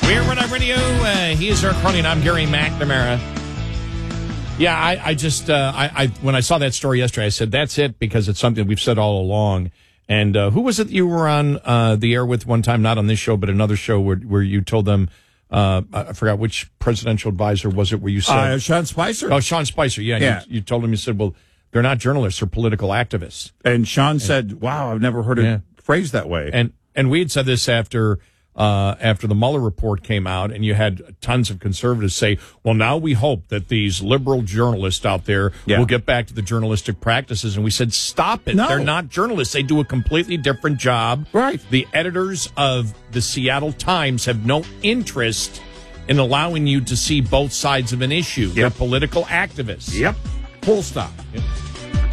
We're Run On Radio. He is Eric Cronin. I'm Gary McNamara. Yeah, I just when I saw that story yesterday, I said, that's it, because it's something we've said all along. And who was it that you were on the air with one time, not on this show, but another show where you told them, I forgot which presidential advisor was it, where you said... Sean Spicer. Oh, Sean Spicer, yeah. You told him, you said, well, they're not journalists, they're political activists. And Sean said, wow, I've never heard it phrased that way. And we had said this after the Mueller report came out, and you had tons of conservatives say, well, now we hope that these liberal journalists out there will get back to the journalistic practices. And we said, stop it. No. They're not journalists. They do a completely different job. Right. The editors of the Seattle Times have no interest in allowing you to see both sides of an issue. They're political activists. Yep. Full stop. Yep.